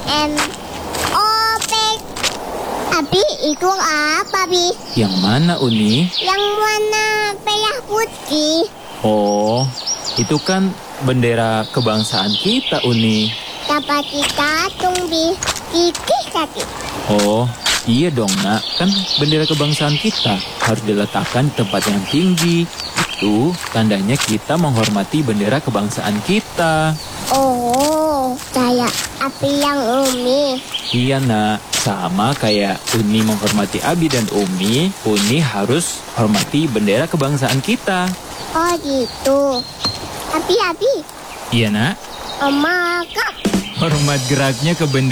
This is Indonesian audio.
M O P. Abi, itu apa, Bi? Yang mana, Uni? Yang warna merah putih. Oh, itu kan bendera kebangsaan kita, Uni. Dapat ditatung, Bi. Gigih tadi. Oh, iya dong, Nak. Kan bendera kebangsaan kita harus diletakkan di tempat yang tinggi. Itu tandanya kita menghormati bendera kebangsaan kita. Oh, kayak Abi yang Umi. Iya, Nak. Sama kayak Uni menghormati Abi dan Umi, Uni harus hormati bendera kebangsaan kita. Oh, gitu. Abi. Iya, Nak. Oma, Kak. Hormat geraknya ke bendera